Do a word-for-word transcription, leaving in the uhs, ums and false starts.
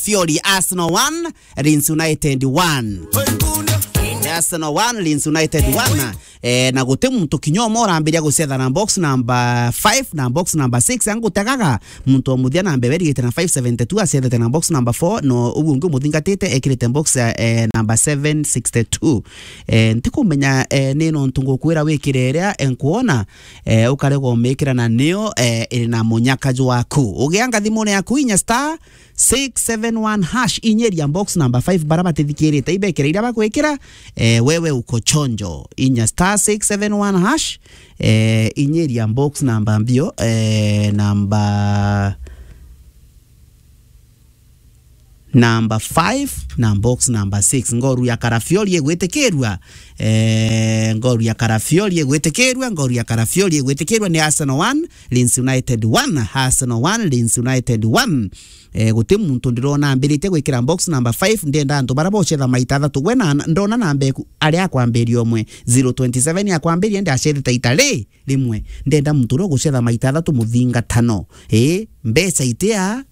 Fiori Arsenal one, Leeds United one. Arsenal one, Leeds United one. Eh, na gute muntu kinyomo rambiria gucetha na box number five na box number six angutagaga muntu omuthia na mbere gite na five seventy-two acethete na box number four no ubungu muthingatite ekirite box eh, number seven sixty-two. Eh, ntikumenya eh, nino ntungukwira wikireria enkuona eh, ukarego mekira na neo eh, iri na munyakaji waku ugianga thimune yaku inya star six seven one hash inyeria box number five baraba tithikirite ibekira ira bakwikira eh, wewe uko chonjo inya star six seven one hash eh, inyeria box number mbio eh, number number five na box number six ngoru ya Karafiori egwetekerwa eh, ngoru ya Karafiori egwetekerwa ngoru ya Karafiori egwetekerwa ni Arsenal one Leeds United one Arsenal one Leeds United one eh, guti muntu ndirona mbirite gwikira box number five ndenda ndo barabochetha maita thatu gwena ndona nambe ari akwambirio mwe zero two seven akwambirie ndi achethe itale rimwe ndenda muntu ro guchetha maita thatu muthinga tano eh mbesa itea